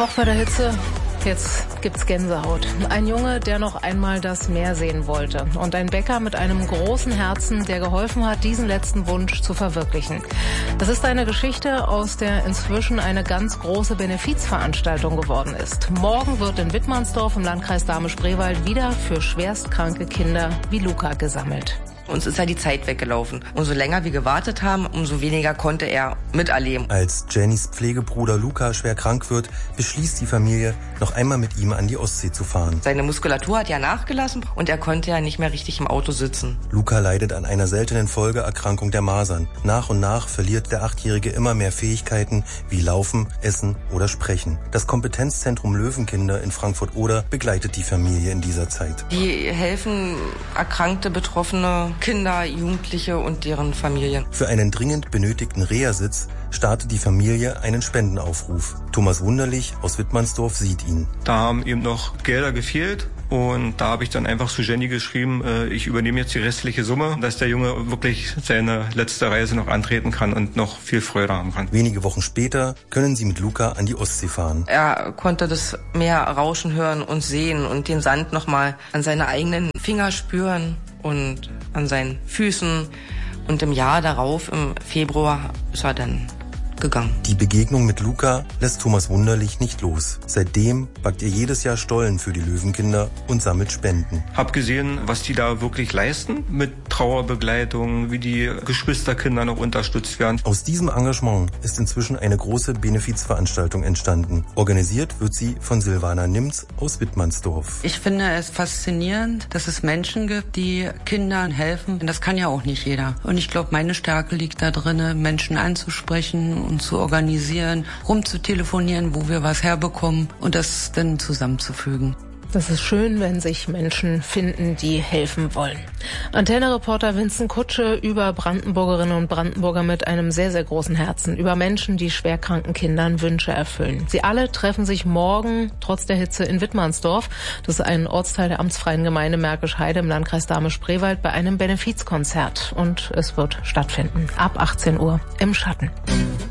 Auch bei der Hitze. Jetzt gibt's Gänsehaut. Ein Junge, der noch einmal das Meer sehen wollte. Und ein Bäcker mit einem großen Herzen, der geholfen hat, diesen letzten Wunsch zu verwirklichen. Das ist eine Geschichte, aus der inzwischen eine ganz große Benefizveranstaltung geworden ist. Morgen wird in Wittmannsdorf im Landkreis Dahme-Spreewald wieder für schwerstkranke Kinder wie Luca gesammelt. Uns ist ja die Zeit weggelaufen. Umso länger wir gewartet haben, umso weniger konnte er miterleben. Als Jennys Pflegebruder Luca schwer krank wird, beschließt die Familie, noch einmal mit ihm an die Ostsee zu fahren. Seine Muskulatur hat ja nachgelassen und er konnte ja nicht mehr richtig im Auto sitzen. Luca leidet an einer seltenen Folgeerkrankung der Masern. Nach und nach verliert der 8-Jährige immer mehr Fähigkeiten wie Laufen, Essen oder Sprechen. Das Kompetenzzentrum Löwenkinder in Frankfurt-Oder begleitet die Familie in dieser Zeit. Die helfen erkrankte, betroffene Kinder, Jugendliche und deren Familien. Für einen dringend benötigten Reha-Sitz startet die Familie einen Spendenaufruf. Thomas Wunderlich aus Wittmannsdorf sieht ihn. Da haben eben noch Gelder gefehlt und da habe ich dann einfach zu Jenny geschrieben, ich übernehme jetzt die restliche Summe, dass der Junge wirklich seine letzte Reise noch antreten kann und noch viel Freude haben kann. Wenige Wochen später können sie mit Luca an die Ostsee fahren. Er konnte das Meer rauschen hören und sehen und den Sand nochmal an seine eigenen Finger spüren und an seinen Füßen. Und im Jahr darauf, im Februar, ist er dann gegangen. Die Begegnung mit Luca lässt Thomas Wunderlich nicht los. Seitdem backt er jedes Jahr Stollen für die Löwenkinder und sammelt Spenden. Hab gesehen, was die da wirklich leisten mit Trauerbegleitung, wie die Geschwisterkinder noch unterstützt werden. Aus diesem Engagement ist inzwischen eine große Benefizveranstaltung entstanden. Organisiert wird sie von Silvana Nimz aus Wittmannsdorf. Ich finde es faszinierend, dass es Menschen gibt, die Kindern helfen. Das kann ja auch nicht jeder. Und ich glaube, meine Stärke liegt da drin, Menschen anzusprechen und zu organisieren, rumzutelefonieren, wo wir was herbekommen und das dann zusammenzufügen. Das ist schön, wenn sich Menschen finden, die helfen wollen. Antenne-Reporter Vincent Kutsche über Brandenburgerinnen und Brandenburger mit einem sehr, sehr großen Herzen. Über Menschen, die schwerkranken Kindern Wünsche erfüllen. Sie alle treffen sich morgen, trotz der Hitze, in Wittmannsdorf. Das ist ein Ortsteil der amtsfreien Gemeinde Märkisch-Heide im Landkreis Dahme-Spreewald bei einem Benefizkonzert. Und es wird stattfinden ab 18 Uhr im Schatten.